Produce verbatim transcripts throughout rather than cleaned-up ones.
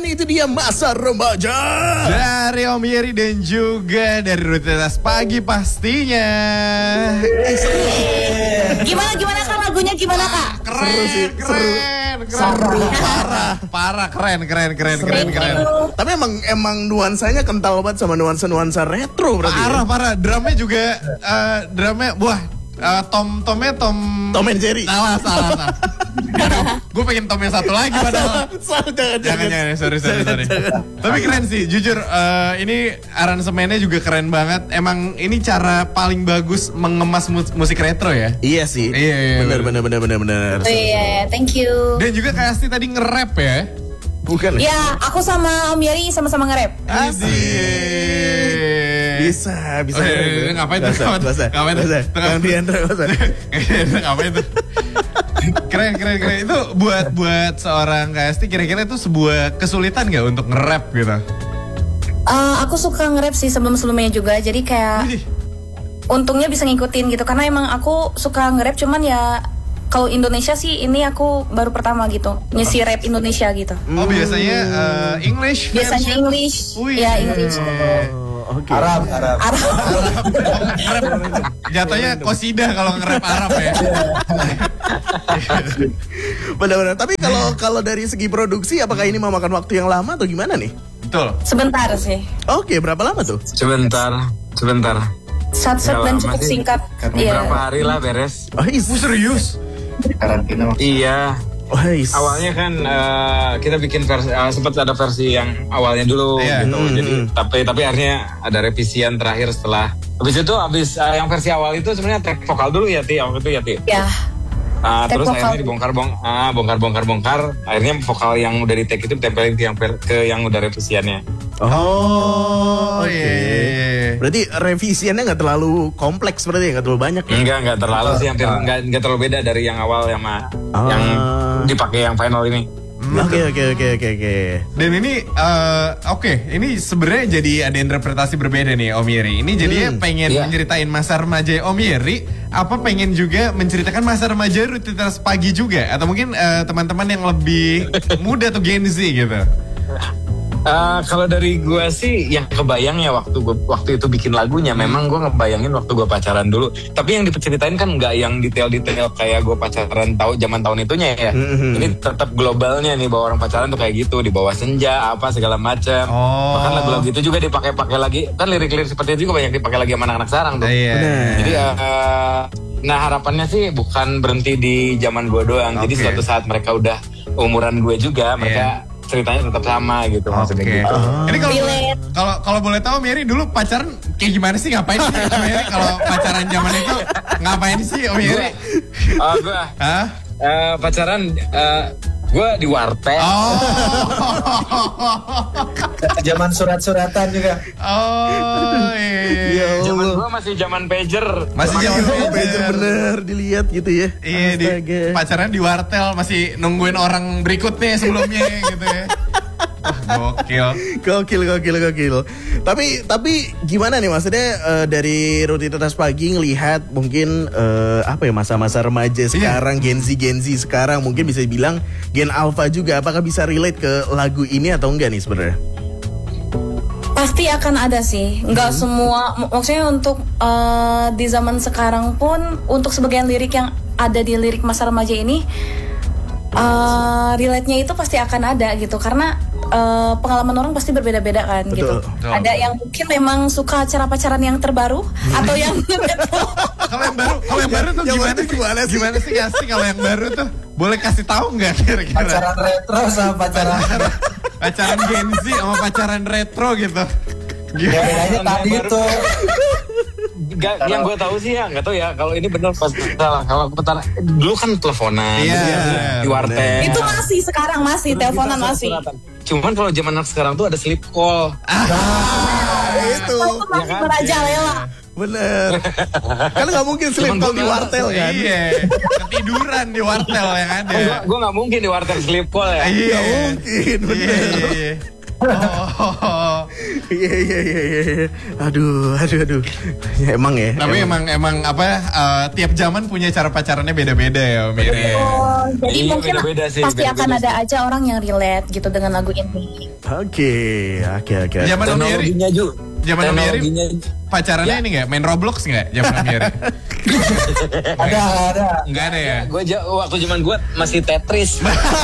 itu dia masa remaja dari Om Yeri dan juga dari Rutinitas Pagi pastinya. Gimana gimana Kak lagunya gimana Kak? Keren, Seru sih, keren, keren, keren, parah, parah, keren, keren, keren, keren, keren. Tapi emang emang nuansanya kental banget sama nuansa-nuansa retro berarti. Parah, Ya? parah. Drumnya juga, uh, drumnya, wah, uh, tom, tomnya tom. Tom and Jerry. Salah, salah, salah. Gue pengen tom yang satu lagi padahal. Salah, jangan, Jangan, jangan, sorry, sorry, Jangan, sorry. jangan. Tapi keren sih, jujur. uh, ini aransemennya juga keren banget. Emang ini cara paling bagus mengemas mus- musik retro ya. Iya sih. Iya, iya, bener, bener. bener, bener, bener, bener. Oh iya, thank you. Dan juga Kak Asti tadi nge-rap ya. Bukan. Ya, aku sama Om Yeri sama-sama nge-rap. Asik. Bisa, bisa. Oh, iya, iya, iya. Ngapain tuh? Gak usah, gak usah. Ngapain tuh? Gak usah. Kang Diandra, gak usah. Ngapain itu? Keren, keren, keren. Itu buat buat seorang Kak Asti kira-kira itu sebuah kesulitan gak untuk nge-rap gitu? Eh, aku suka nge-rap sih sebelum-sebelumnya juga. Jadi kayak Widih. untungnya bisa ngikutin gitu. Karena emang aku suka nge-rap cuman ya kalau Indonesia sih ini aku baru pertama gitu. Ngisi rap Indonesia gitu. Oh biasanya uh, English Biasanya version? English. Wih. Ya English. Oh, oke. Arab, Arab. Arab. Nge-rap. Jatuhnya kosidah kalau nge-rap Arab ya. Benar-benar. Tapi kalau kalau dari segi produksi, apakah ini memakan waktu yang lama atau gimana nih? Betul. Sebentar sih. Oke, berapa lama tuh? Sebentar, sebentar. Sat-sat Nggak dan lama cukup sih. singkat. Beberapa Iya. hari lah beres. Oh, is. Oh, serius? Karantina. Iya. Oh, is. Awalnya kan eh, kita bikin versi, eh, sempat ada versi yang awalnya dulu Iya. gitu. Hmm, Jadi hmm. tapi tapi akhirnya ada revisian terakhir setelah. Habis itu habis eh, yang versi awal itu sebenarnya track vokal dulu ya Ti, waktu itu ya Ti. Ya. Ah, Take terus vokal. akhirnya dibongkar bong ah, bongkar bongkar bongkar akhirnya vokal yang udah di take itu ditempelin ke yang per- ke yang udah revisiannya. Oh, Oh, oke. iya, iya, iya. Berarti revisiannya nggak terlalu kompleks berarti ya, nggak terlalu banyak ya? Enggak enggak terlalu sih hampir enggak enggak terlalu beda dari yang awal sama Ah. yang dipakai yang final ini. Oke, oke, oke, oke, oke. Dan ini eh, oke, ini sebenarnya jadi ada interpretasi berbeda nih Om Yeri. Ini jadinya Hmm, pengen iya. menceritain masa remaja Om Yeri, apa pengen juga menceritakan masa remaja Rutinitas Pagi juga, atau mungkin eh, teman-teman yang lebih muda atau Gen Z gitu. Eh, kalau dari gua sih yang kebayang ya waktu gua, waktu itu bikin lagunya memang gua ngebayangin waktu gua pacaran dulu. Tapi yang diceritain kan nggak yang detail-detail kayak gua pacaran tahu zaman tahun itunya ya. Mhm. Ini tetap globalnya nih bahwa orang pacaran tuh kayak gitu di bawah senja apa segala macam. Oh. Bahkan lagu-lagu itu juga dipakai-pakai lagi kan lirik-lirik seperti itu juga banyak dipakai lagi sama anak-anak sekarang tuh. Iya. Benar. Jadi eh, nah harapannya sih bukan berhenti di zaman gue doang. Jadi Oke. suatu saat mereka udah umuran gue juga, mereka ceritanya tetap sama gitu maksudnya Oke. gitu. Ini kalau Relate. kalau kalau boleh tahu Mary dulu pacaran kayak gimana sih, ngapain sih Om Mary kalau pacaran zaman itu ngapain sih Om Mary? Oh, gue Hah? eh, pacaran eh, gue di warteg. Oh. Zaman surat-suratan juga. Oh. Iya. Zaman gue masih zaman pager. Masih zaman Oh, pager. pager bener dilihat gitu ya. Iya, di, Astaga. pacaran di wartel masih nungguin orang berikutnya sebelumnya gitu ya. Wah, gokil. Gokil, gokil, gokil. Tapi, tapi gimana nih maksudnya eh, dari Rutinitas Pagi ngelihat mungkin eh, apa ya masa-masa remaja sekarang, Gen Z, Gen Z sekarang mungkin bisa dibilang Gen Alpha juga. Apakah bisa relate ke lagu ini atau enggak nih sebenarnya? Pasti akan ada sih. Nggak semua, mak- maksudnya untuk eh, di zaman sekarang pun untuk sebagian lirik yang ada di lirik masa remaja ini eh relate-nya itu pasti akan ada gitu karena eh, pengalaman orang pasti berbeda-beda kan Betul. gitu. Betul. Ada yang mungkin memang suka cara pacaran yang terbaru atau yang Kalau yang baru, kalau yang baru tuh Yang gimana baru sih? gimana sih? Gimana sih nggak sih kalau yang baru tuh? Boleh kasih tahu nggak kira-kira? Pacaran retro sama pacaran. Pacaran Gen Z sama pacaran retro gitu. Ya Gimana? bedanya tadi itu. Gak, yang gue tahu sih ya nggak tahu ya kalau ini bener pas salah. Kalau pacaran dulu kan teleponan Iya, di warteg. itu masih sekarang masih teleponan masih. Cuman kalau zaman anak sekarang tuh ada sleep call. Itu Itu masih kan? merajalela. bener. Kan nggak mungkin sleep Cuman call gua di nggak- wartel kan? Iya, ketiduran di wartel yang ada. Gue nggak mungkin di warteg sleep call ya. Iya. Nggak mungkin, Iya, bener. iya, iya. Oh. Iya iya iya iya. Aduh, aduh aduh. Ya, emang ya. Tapi emang emang apa uh, tiap zaman punya cara pacarannya beda-beda ya Om Iri. Oh, jadi Iya, mungkin beda-beda sih, pasti beda-beda akan sih. ada aja orang yang relate gitu dengan lagu ini. Oke, oke oke. Zaman Om Iri, Teknologinya juga. zaman Om Iri Teknologinya pacarannya Ya. ini nggak? Main Roblox nggak? Zaman Om Iri? Ada, ada. Nggak ada ya? gue waktu zaman gue masih Tetris.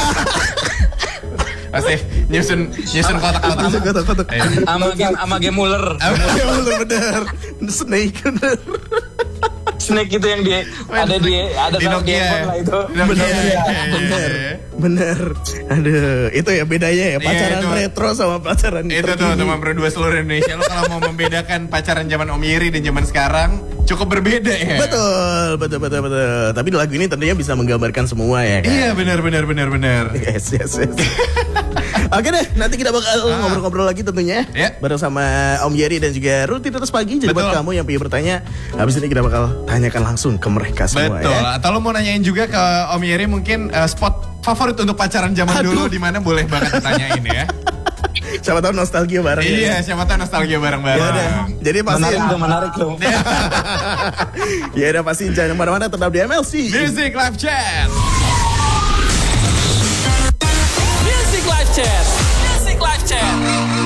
Pasti nyusun nyusun kotak-kotak. Nyusun kotak-kotak. Iya. Sama game sama game Muller. Ya bener bener. Snake bener. Snake itu yang di ada di ada Di dalam Nokia. handphone lah itu. Di Nokia. Bener, Iya, iya, bener, iya. bener. Aduh, itu ya bedanya ya pacaran Iya, itu. retro sama pacaran Itu tuh terkini. teman berdua seluruh Indonesia. Lo kalau mau membedakan pacaran zaman Om Iri dan zaman sekarang cukup berbeda ya. Betul, betul, betul, betul. Tapi lagu ini tentunya bisa menggambarkan semua ya kan. Iya benar benar benar benar. Yes, yes, yes. Oke deh, nanti kita bakal Ah. ngobrol-ngobrol lagi tentunya Ya. bareng sama Om Yeri dan juga Rutinitas Pagi. Jadi buat Betul. kamu yang pengen bertanya, habis ini kita bakal tanyakan langsung ke mereka semua Betul. ya. Atau lo mau nanyain juga ke Om Iri mungkin uh, spot favorit untuk pacaran zaman Aduh. dulu di mana boleh banget ditanyain ya. Siapa tahu nostalgia bareng ya. Iya, siapa tahu nostalgia Ya udah. bareng-bareng. Jadi pasti Menarik tuh, menarik tuh. ya udah pasti jangan kemana-mana, tetap di M L C. Music Live Chat.